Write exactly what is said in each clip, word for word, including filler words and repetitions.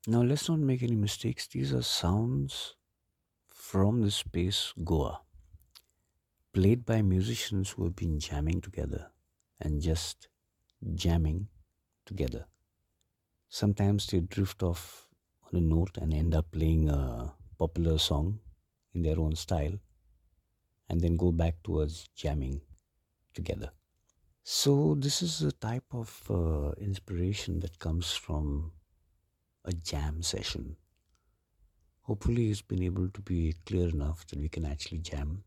Now, let's not make any mistakes. These are sounds from the space Goa, played by musicians who have been jamming together and just jamming together. Sometimes they drift off on a note and end up playing a popular song in their own style and then go back towards jamming together. So, this is a type of uh, inspiration that comes from a jam session. Hopefully, it's been able to be clear enough that we can actually jam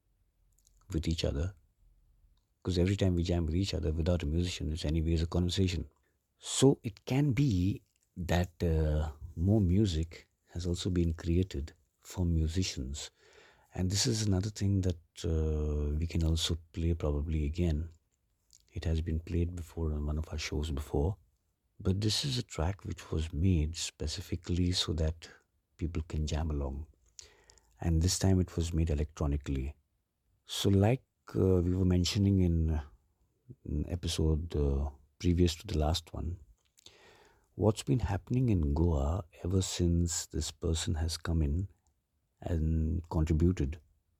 with each other. Because every time we jam with each other without a musician, it's anyways a conversation. So, it can be that uh, more music has also been created for musicians. And this is another thing that uh, we can also play probably again. It has been played before on one of our shows before. But this is a track which was made specifically so that people can jam along. And this time it was made electronically. So, like uh, we were mentioning in an episode uh, previous to the last one, what's been happening in Goa ever since this person has come in and contributed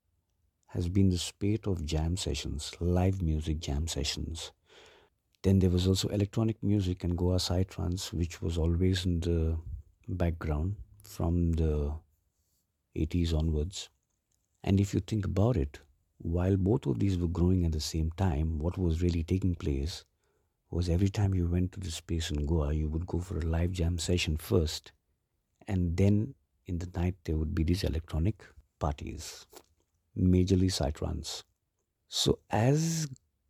has been the spate of jam sessions, live music jam sessions. Then there was also electronic music and Goa Psytrance, which was always in the background from the eighties onwards. And if you think about it, while both of these were growing at the same time, what was really taking place was every time you went to the space in Goa, you would go for a live jam session first, and then in the night there would be these electronic parties, majorly psytrance. So as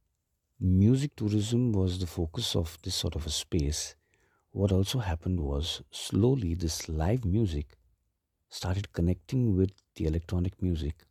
music tourism was the focus of this sort of a space, what also happened was slowly this live music started connecting with the electronic music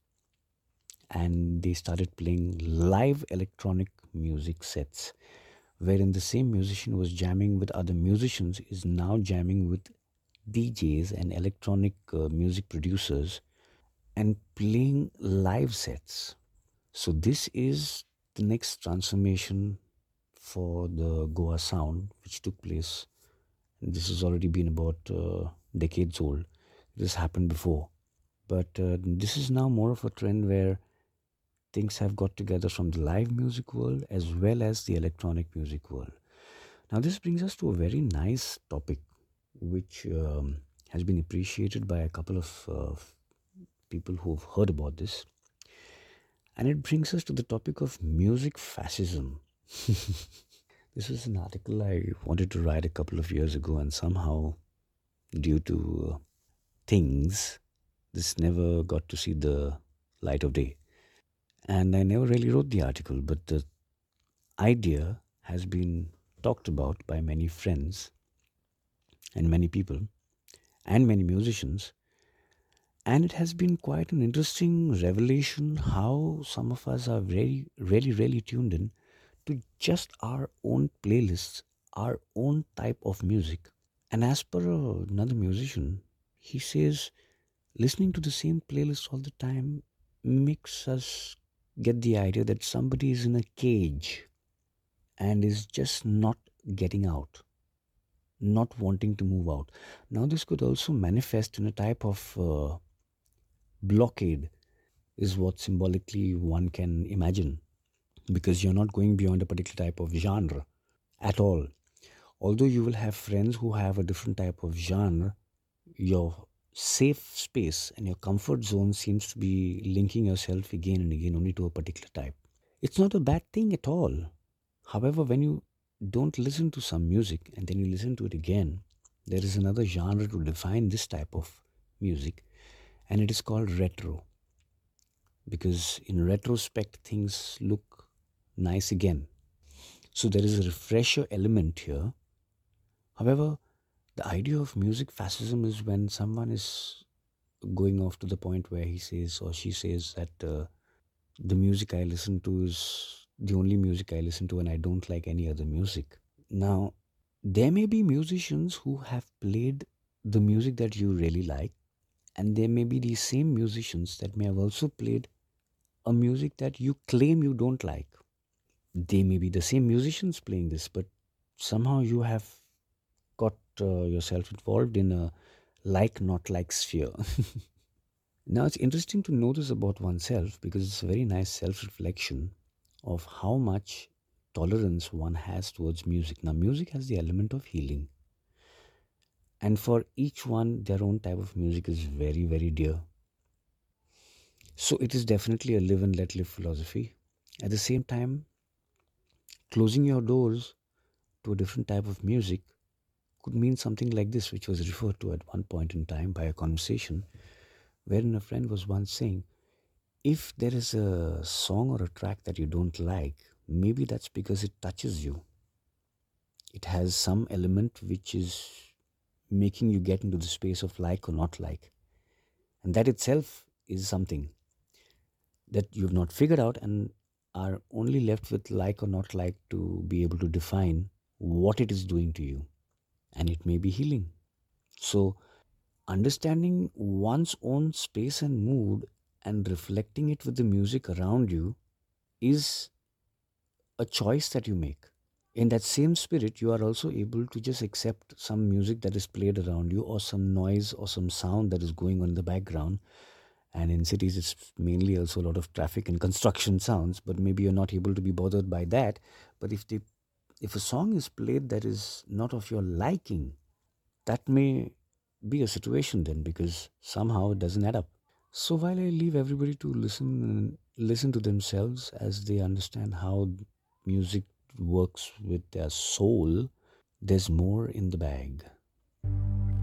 and they started playing live electronic music sets wherein the same musician was jamming with other musicians is now jamming with D Js and electronic uh, music producers and playing live sets. So this is the next transformation for the Goa sound which took place. This has already been about uh, decades old. This happened before. But uh, this is now more of a trend where things have got together from the live music world as well as the electronic music world. Now, this brings us to a very nice topic which um, has been appreciated by a couple of uh, people who've heard about this. And it brings us to the topic of music fascism. This is an article I wanted to write a couple of years ago, and somehow, due to uh, things, this never got to see the light of day. And I never really wrote the article, but the idea has been talked about by many friends and many people and many musicians. And it has been quite an interesting revelation how some of us are very, really, really tuned in to just our own playlists, our own type of music. And as per uh, another musician, he says listening to the same playlist all the time makes us get the idea that somebody is in a cage and is just not getting out, not wanting to move out. Now, this could also manifest in a type of uh, blockade, is what symbolically one can imagine, because you're not going beyond a particular type of genre at all. Although you will have friends who have a different type of genre, your safe space and your comfort zone seems to be linking yourself again and again only to a particular type. It's not a bad thing at all. However, when you don't listen to some music and then you listen to it again, there is another genre to define this type of music, and it is called retro. Because in retrospect, things look nice again. So there is a refresher element here. However, the idea of music fascism is when someone is going off to the point where he says or she says that uh, the music I listen to is the only music I listen to and I don't like any other music. Now, there may be musicians who have played the music that you really like, and there may be these same musicians that may have also played a music that you claim you don't like. They may be the same musicians playing this, but somehow you have got uh, yourself involved in a like not like sphere. Now, it's interesting to notice about oneself because it's a very nice self reflection of how much tolerance one has towards music. Now, music has the element of healing, and for each one, their own type of music is very, very dear. So, it is definitely a live and let live philosophy. At the same time, closing your doors to a different type of music could mean something like this, which was referred to at one point in time by a conversation wherein a friend was once saying, if there is a song or a track that you don't like, maybe that's because it touches you. It has some element which is making you get into the space of like or not like. And that itself is something that you've not figured out and are only left with like or not like to be able to define what it is doing to you. And it may be healing. So, understanding one's own space and mood and reflecting it with the music around you is a choice that you make. In that same spirit, you are also able to just accept some music that is played around you, or some noise or some sound that is going on in the background. And in cities, it's mainly also a lot of traffic and construction sounds, but maybe you're not able to be bothered by that. But if they, if a song is played that is not of your liking, that may be a situation then, because somehow it doesn't add up. So while I leave everybody to listen listen to themselves as they understand how music works with their soul, there's more in the bag.